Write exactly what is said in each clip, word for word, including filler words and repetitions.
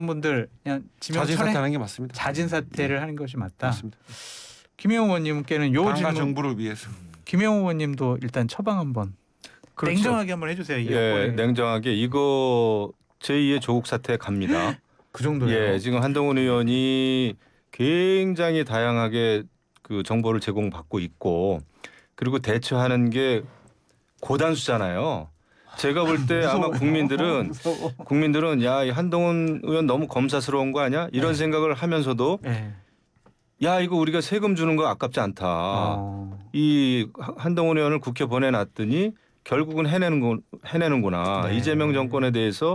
분들 그냥 지명 자진 철회 사퇴하는 게 맞습니다. 자진 사퇴를 하는 것이 맞다. 맞습니다. 김영호 의원님께는 요 당과 질문 정부를 위해서. 김영호 의원님도 일단 처방 한번 그렇죠. 냉정하게 한번 해주세요. 이 예, 냉정하게 이거 제이의 조국 사태 갑니다. 그 정도예요. 예, 지금 한동훈 의원이 굉장히 다양하게 그 정보를 제공받고 있고 그리고 대처하는 게 고단수잖아요. 제가 볼 때 아마 국민들은 국민들은 야, 이 한동훈 의원 너무 검사스러운 거 아니야? 이런 네. 생각을 하면서도 네. 야, 이거 우리가 세금 주는 거 아깝지 않다. 어. 이 한동훈 의원을 국회 보내놨더니 결국은 해내는 거, 해내는구나. 네. 이재명 정권에 대해서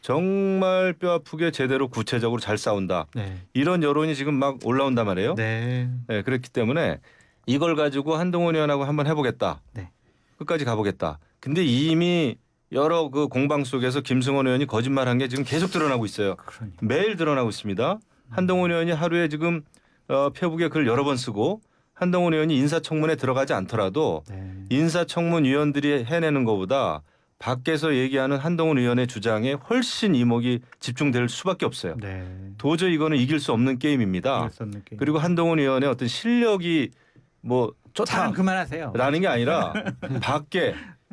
정말 뼈아프게 제대로 구체적으로 잘 싸운다. 네. 이런 여론이 지금 막 올라온단 말이에요. 네. 네, 그렇기 때문에 이걸 가지고 한동훈 의원하고 한번 해보겠다. 네. 끝까지 가보겠다. 근데 이미 여러 그 공방 속에서 김승원 의원이 거짓말한 게 지금 계속 드러나고 있어요. 그러니까. 매일 드러나고 있습니다. 음. 한동훈 의원이 하루에 지금 어, 페북에 글 여러 번 쓰고 한동훈 의원이 인사청문회 들어가지 않더라도 네. 인사청문 위원들이 해내는 것보다 밖에서 얘기하는 한동훈 의원의 주장에 훨씬 이목이 집중될 수밖에 없어요. 네. 도저히 이거는 이길 수 없는 게임입니다. 수 없는 게임. 그리고 한동훈 의원의 어떤 실력이 뭐 좋다 그만하세요. 라는 게 아니라 밖에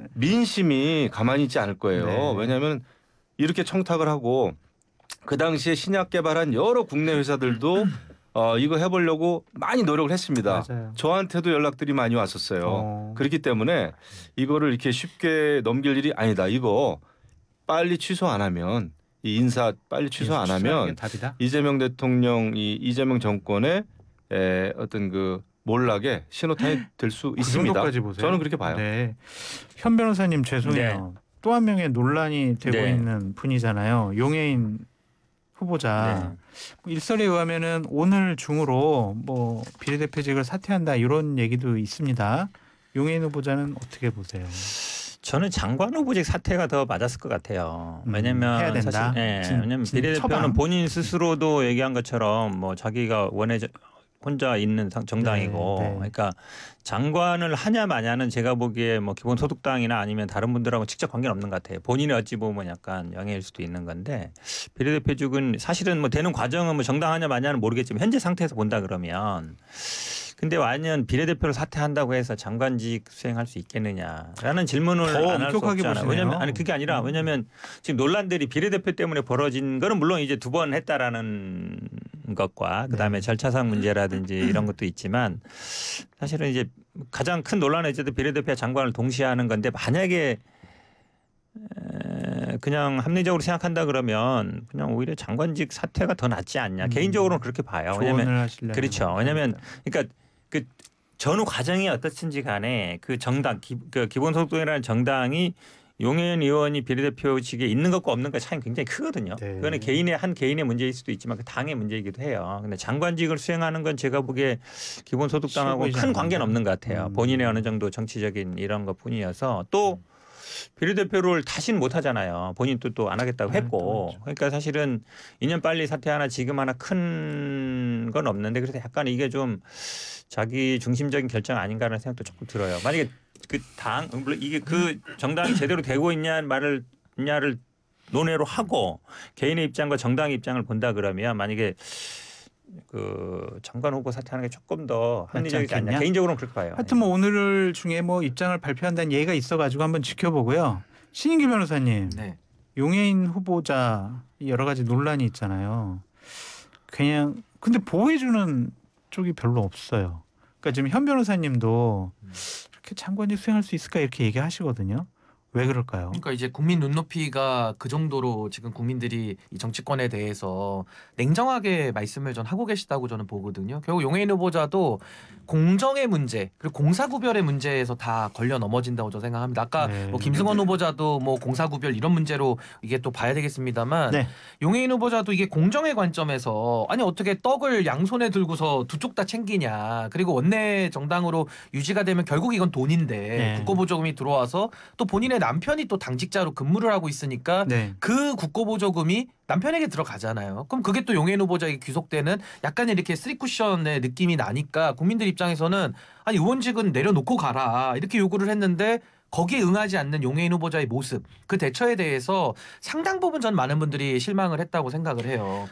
민심이 가만히 있지 않을 거예요. 네. 왜냐하면 이렇게 청탁을 하고 그 당시에 신약 개발한 여러 국내 회사들도 어, 이거 해보려고 많이 노력을 했습니다. 맞아요. 저한테도 연락들이 많이 왔었어요. 어. 그렇기 때문에 이거를 이렇게 쉽게 넘길 일이 아니다. 이거 빨리 취소 안 하면 이 인사 빨리 취소 안 하면 이재명 대통령 이 이재명 정권의 에, 어떤 그 몰락의 신호탄이 될 수 있습니다. 보세요. 저는 그렇게 봐요. 네. 현 변호사님 죄송해요. 네. 또 한 명의 논란이 되고 네. 있는 분이잖아요. 용해인 후보자. 네. 일설에 의하면은 오늘 중으로 뭐 비례대표직을 사퇴한다 이런 얘기도 있습니다. 용해인 후보자는 어떻게 보세요? 저는 장관 후보직 사퇴가 더 맞았을 것 같아요. 왜냐면 음, 해야 된다. 사실 네. 진, 왜냐면 진, 비례대표는 처방. 본인 스스로도 얘기한 것처럼 뭐 자기가 원해 혼자 있는 정당이고 네, 네. 그러니까 장관을 하냐 마냐는 제가 보기에 뭐 기본소득당이나 아니면 다른 분들하고 직접 관계는 없는 것 같아요. 본인이 어찌 보면 약간 영예일 수도 있는 건데 비례대표직은 사실은 뭐 되는 과정은 뭐 정당하냐 마냐는 모르겠지만 현재 상태에서 본다 그러면 근데 완전 비례대표를 사퇴한다고 해서 장관직 수행할 수 있겠느냐라는 질문을 안 할 수 없잖아요. 왜냐면 아니 그게 아니라 왜냐면 지금 논란들이 비례대표 때문에 벌어진 거는 물론 이제 두 번 했다라는 것과 그다음에 네. 절차상 문제라든지 이런 것도 있지만 사실은 이제 가장 큰 논란은 어쨌든 비례대표와 장관을 동시에 하는 건데 만약에 그냥 합리적으로 생각한다 그러면 그냥 오히려 장관직 사퇴가 더 낫지 않냐. 음. 개인적으로는 그렇게 봐요. 왜냐면 그렇죠. 왜냐면 그러니까 그 전후 과정이 어떻든지 간에 그 정당 기, 그 기본소득당이라는 정당이 용해인 의원이 비례대표직에 있는 것과 없는 것 차이는 굉장히 크거든요. 네. 그거는 개인의 한 개인의 문제일 수도 있지만 그 당의 문제이기도 해요. 근데 장관직을 수행하는 건 제가 보기에 기본소득당하고 큰 관계는 없는 것 같아요. 음. 본인의 어느 정도 정치적인 이런 것뿐이어서 또 비례대표를 다시는 못 하잖아요. 본인도 또 안 하겠다고 했고. 아, 그러니까 사실은 이 년 빨리 사퇴하나 지금 하나 큰 건 없는데 그래서 약간 이게 좀 자기 중심적인 결정 아닌가라는 생각도 조금 들어요. 만약에 그 당, 물론 이게 그 정당이 제대로 되고 있냐 말을 있냐를 논외로 하고 개인의 입장과 정당의 입장을 본다 그러면 만약에 그 장관 후보 사퇴하는 게 조금 더 합리적이지 않냐. 개인적으로는 그렇게 봐요. 하여튼 뭐 오늘 중에 뭐 입장을 발표한다는 얘기가 있어가지고 한번 지켜보고요. 신인규 변호사님, 네. 용해인 후보자 여러 가지 논란이 있잖아요. 그냥 근데 보호해주는 쪽이 별로 없어요. 그러니까 지금 현 변호사님도 이렇게 장관직 수행할 수 있을까 이렇게 얘기하시거든요. 왜 그럴까요? 그러니까 이제 국민 눈높이가 그 정도로 지금 국민들이 이 정치권에 대해서 냉정하게 말씀을 전 하고 계시다고 저는 보거든요. 결국 용해인 후보자도 공정의 문제 그리고 공사구별의 문제에서 다 걸려 넘어진다고 저는 생각합니다. 아까 네. 뭐 김승원 후보자도 뭐 공사구별 이런 문제로 이게 또 봐야 되겠습니다만 네. 용해인 후보자도 이게 공정의 관점에서 아니 어떻게 떡을 양손에 들고서 두 쪽 다 챙기냐. 그리고 원내 정당으로 유지가 되면 결국 이건 돈인데 네. 국고보조금이 들어와서 또 본인의 남편이 또 당직자로 근무를 하고 있으니까 네. 그 국고보조금이 남편에게 들어가잖아요. 그럼 그게 또 용해인 후보자에게 귀속되는 약간 이렇게 쓰리쿠션의 느낌이 나니까 국민들 입장에서는 아니 의원직은 내려놓고 가라 이렇게 요구를 했는데 거기에 응하지 않는 용해인 후보자의 모습, 그 대처에 대해서 상당 부분 전 많은 분들이 실망을 했다고 생각을 해요.